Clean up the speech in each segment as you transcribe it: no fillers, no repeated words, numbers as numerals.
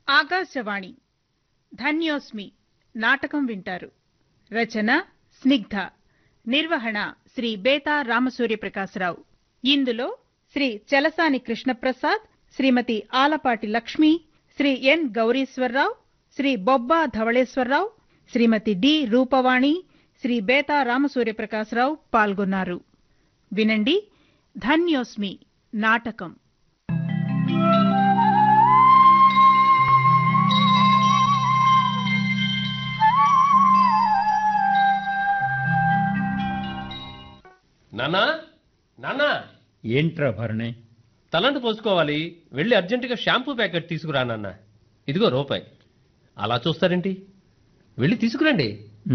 ఆకాశవాణి ధన్యోస్మి నాటకం వింటారు. రచన స్నిగ్ధ, నిర్వహణ శ్రీ బేతా రామసూర్యప్రకాశరావు. ఇందులో శ్రీ చలసాని కృష్ణప్రసాద్, శ్రీమతి ఆలపాటి లక్ష్మి, శ్రీ ఎన్ గౌరీశ్వరరావు, శ్రీ బొబ్బా ధవళేశ్వరరావు, శ్రీమతి డి రూపవాణి, శ్రీ బేతా రామసూర్యప్రకాశరావు పాల్గొన్నారు. వినండి ధన్యోస్మి నాటకం. నాన్నా, నాన్నా, ఏంట్రా భరణి? తలంటు పోసుకోవాలి. వెళ్ళి అర్జెంటుగా షాంపూ ప్యాకెట్ తీసుకురా నాన్న. ఇదిగో రూపాయి. అలా చూస్తారేంటి? వెళ్ళి తీసుకురండి.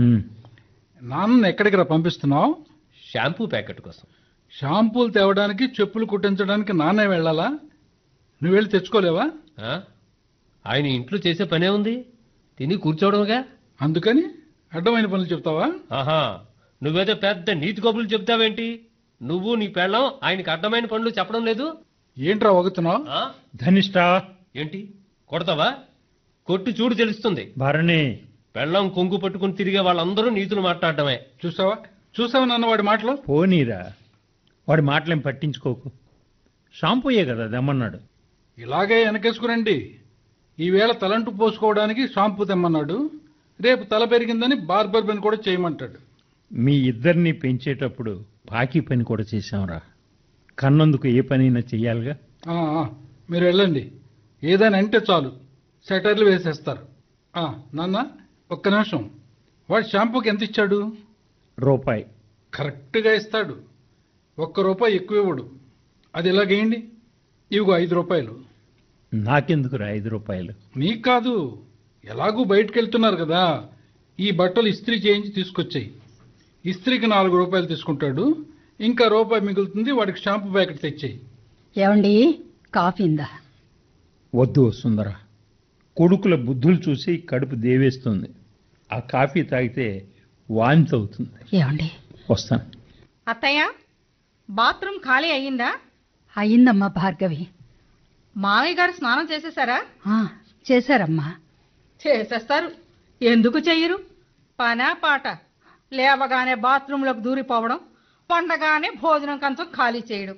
నాన్న ఎక్కడికి రా పంపిస్తున్నావు? షాంపూ ప్యాకెట్ కోసం. షాంపూలు తేవడానికి, చెప్పులు కుట్టించడానికి నాన్నే వెళ్ళాలా? నువ్వు వెళ్ళి తెచ్చుకోలేవా? ఆ? ఆయన ఇంట్లో చేసే పనే ఉంది, తిని కూర్చోవడముగా. అందుకని అడ్డమైన పనులు చెప్తావా? ఆహా, నువ్వేదో పెద్ద నీతి కబుర్లు చెప్తావేంటి? నువ్వు నీ పెళ్ళం ఆయనకి అడ్డమైన పనులు చెప్పడం లేదు. ఏంట్రా వగుతున్నావు? ఆ? ధనిష్టా, ఏంటి కొడతావా? కొట్టు చూడు, తెలుస్తుంది. భరణి, పెళ్ళం కొంగు పట్టుకుని తిరిగే వాళ్ళందరూ నీతులు మాట్లాడటమే. చూసావా నాన్న వాడి మాటలు? పోనీరా, వాడి మాటలేం పట్టించుకోకు. షాంపూయే కదా దమ్మన్నాడు. ఇలాగే వెనకేసుకురండి. ఈవేళ తలంటు పోసుకోవడానికి షాంపూ తెమ్మన్నాడు, రేపు తల పెరిగిందని బార్బర్ పని కూడా చేయమంటాడు. మీ ఇద్దరిని పెంచేటప్పుడు బాకీ పని కూడా చేశాంరా. కన్నందుకు ఏ పనైనా చెయ్యాలిగా. మీరు వెళ్ళండి. ఏదైనా అంటే చాలు సెటర్లు వేసేస్తారు. నాన్న ఒక్క నిమిషం. వాడు షాంపూకి ఎంత ఇచ్చాడు? రూపాయి. కరెక్ట్గా ఇస్తాడు. ₹1 ఎక్కువ ఇవ్వడు. అది ఇలాగేయండి. ఇవిగో ₹5. నాకెందుకురా ₹5? నీకు కాదు, ఎలాగూ బయటకు వెళ్తున్నారు కదా, ఈ బట్టలు ఇస్త్రీ చేయించి తీసుకొచ్చాయి. ఇస్త్రీకి ₹4 తీసుకుంటాడు, ఇంకా ₹1 మిగులుతుంది. వాడికి షాంపూ ప్యాకెట్ తెచ్చాయి. ఏమండి, కాఫీ ఇందా? వద్దు సుందర, కొడుకుల బుద్ధులు చూసి కడుపు దేవేస్తుంది. ఆ కాఫీ తాగితే వాంతి అవుతుంది. ఏమండి? వస్తాను. అత్తయ్య, బాత్రూమ్ ఖాళీ అయ్యిందా? అయ్యిందమ్మా భార్గవి. మామయ్య గారు స్నానం చేసేశారా? చేశారమ్మా. చేసేస్తారు, ఎందుకు చెయ్యరు? పనా పాట లేవగానే బాత్రూంలోకి దూరిపోవడం, పండగానే భోజనం కంచం ఖాళీ చేయడం.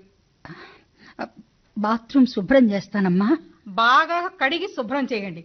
బాత్రూమ్ శుభ్రం చేస్తానమ్మా. బాగా కడిగి శుభ్రం చేయండి.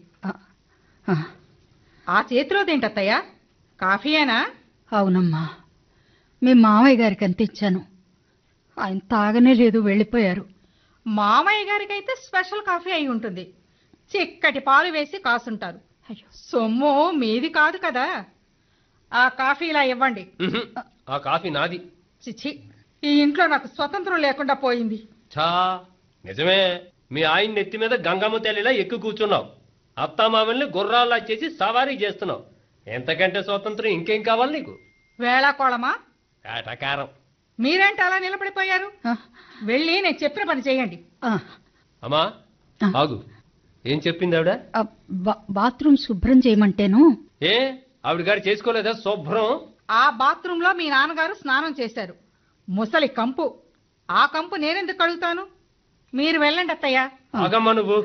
ఆ చేతిలోదేంటత్తయ్య, కాఫీయేనా? అవునమ్మా, మీ మామయ్య గారికి అంతించాను. ఆయన తాగనే లేదు, వెళ్ళిపోయారు. మామయ్య గారికైతే స్పెషల్ కాఫీ అయి ఉంటుంది. చిక్కటి పాలు వేసి కాసుంటారు. అయ్యో, సొమ్ము మీది కాదు కదా. ఆ కాఫీ ఇలా ఇవ్వండి. ఆ కాఫీ నాది. చిచి, ఈ ఇంట్లో నాకు స్వతంత్రం లేకుండా పోయింది. ఛా, నిజమే. మీ ఆయన నెత్తి మీద గంగమ్మ తల్లిలా ఎక్కువ కూర్చున్నావు. అత్తామామల్ని గుర్రాల్లా చేసి సవారీ చేస్తున్నావు. ఎంతకంటే స్వతంత్రం ఇంకేం కావాలి నీకు? వేళాకోళమా? కాటకారం. మీరేంటి అలా నిలబడిపోయారు? వెళ్ళి నేను చెప్పిన పని చేయండి. అమ్మా ఆగు. ఏం చెప్పింది ఆవిడ? బాత్రూమ్ శుభ్రం చేయమంటేను. ఏ ఆవిడ గారు చేసుకోలేదా శుభ్రం? ఆ బాత్రూమ్ లో మీ నాన్నగారు స్నానం చేశారు. ముసలి కంపు. ఆ కంపు నేనెందుకు కడుగుతాను? మీరు వెళ్ళండి అత్తయ్య. ఆగమ్మా నువ్వు.